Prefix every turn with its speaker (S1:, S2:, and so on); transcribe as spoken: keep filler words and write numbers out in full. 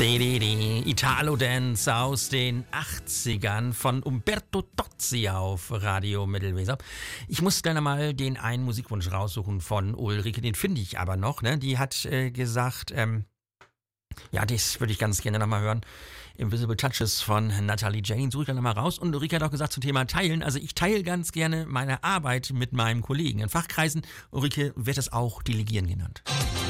S1: Italo-Dance aus den achtzigern von Umberto Tozzi auf Radio Mittelweser. Ich muss gerne mal den einen Musikwunsch raussuchen von Ulrike, den finde ich aber noch. Ne? Die hat äh, gesagt, ähm, ja, das würde ich ganz gerne nochmal hören. Invisible Touches von Natalie Jane suche ich dann nochmal raus. Und Ulrike hat auch gesagt zum Thema Teilen. Also ich teile ganz gerne meine Arbeit mit meinem Kollegen. In Fachkreisen, Ulrike, wird das auch Delegieren genannt.